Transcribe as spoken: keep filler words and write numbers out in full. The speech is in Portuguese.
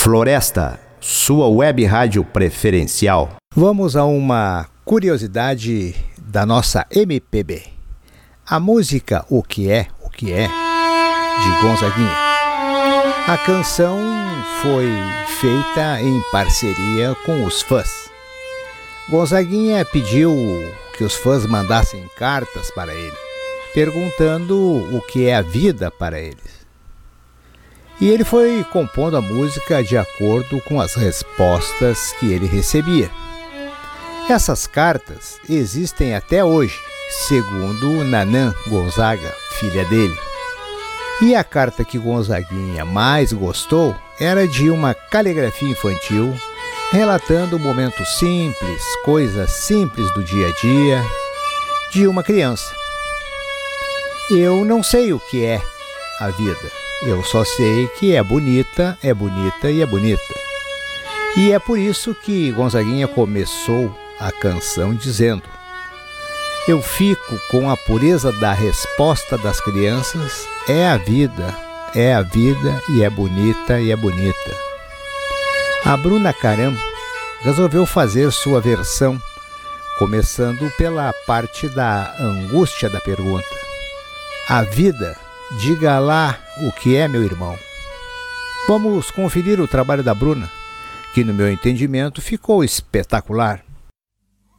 Floresta, sua web rádio preferencial. Vamos a uma curiosidade da nossa M P B. A música O Que É, O Que É, de Gonzaguinha. A canção foi feita em parceria com os fãs. Gonzaguinha pediu que os fãs mandassem cartas para ele, perguntando o que é a vida para eles. E ele foi compondo a música de acordo com as respostas que ele recebia. Essas cartas existem até hoje, segundo Nanã Gonzaga, filha dele. E a carta que Gonzaguinha mais gostou era de uma caligrafia infantil, relatando momentos simples, coisas simples do dia a dia, de uma criança. Eu não sei o que é a vida. Eu só sei que é bonita, é bonita e é bonita. E é por isso que Gonzaguinha começou a canção dizendo: eu fico com a pureza da resposta das crianças, é a vida, é a vida e é bonita e é bonita. A Bruna Caram resolveu fazer sua versão, começando pela parte da angústia da pergunta. A vida, diga lá o que é, meu irmão. Vamos conferir o trabalho da Bruna, que no meu entendimento ficou espetacular.